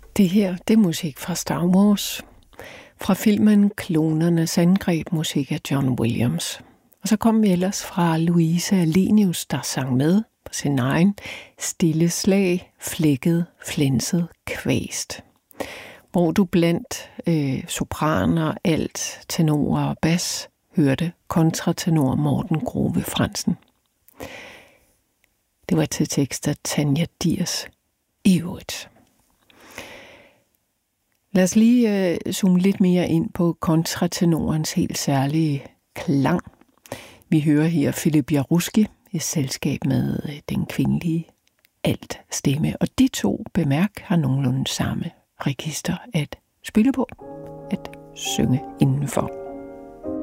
Det her, det er musik fra Star Wars. Fra filmen Klonernes angreb, musik af John Williams. Og så kom vi ellers fra Louise Alenius, der sang med på sin egen Stille slag, flækket, flænset, kvæst. Hvor du blandt sopraner, alt, tenorer og bas hørte kontratenor Morten Grove Fransen. Det var til tekst af Tanja Diers i øvrigt. Lad os lige zoome lidt mere ind på kontratenorens helt særlige klang. Vi hører her Philip Jaruski i selskab med den kvindelige alt-stemme. Og de to, bemærk, har nogenlunde samme register at spille på, at synge indenfor.